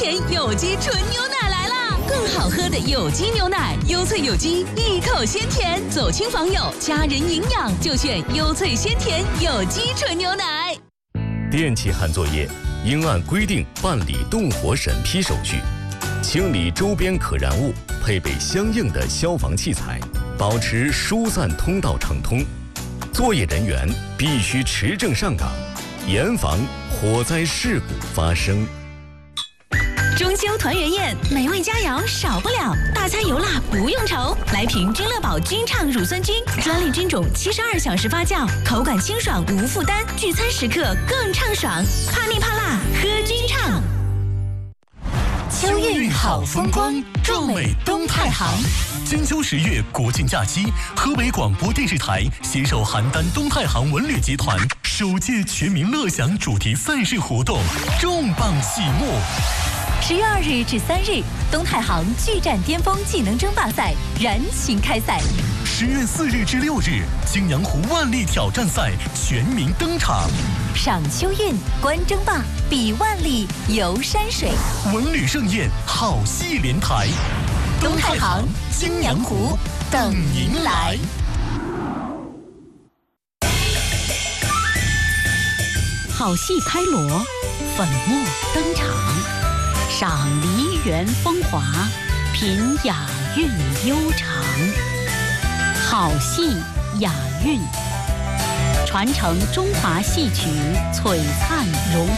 甜有机纯牛奶来啦！更好喝的有机牛奶，优萃有机，一口鲜甜，走亲访友，家人营养就选优萃鲜甜有机纯牛奶。 电气焊作业应按规定办理动火审批手续，清理周边可燃物，配备相应的消防器材，保持疏散通道畅通。作业人员必须持证上岗，严防火灾事故发生。 中秋团圆宴，美味佳肴少不了，大餐油辣不用愁。来瓶君乐宝君畅乳酸菌，专利菌种，72小时发酵，口感清爽无负担，聚餐时刻更畅爽。怕腻怕辣，喝君畅。秋韵好风光，壮美东太行。 金秋10月国庆假期，河北广播电视台携手邯郸东太行文旅集团首届全民乐享主题赛事活动重磅启幕。 10月2日至3日，东太行巨战巅峰技能争霸赛燃情开赛。 10月4日至6日，青阳湖万历挑战赛全民登场。 赏秋韵，观争霸，比万历，游山水， 文旅盛宴，好戏连台。 东太行、青阳湖等您来。好戏开锣，粉墨登场，赏梨园风华，品雅韵悠长。好戏雅韵，传承中华戏曲璀璨荣。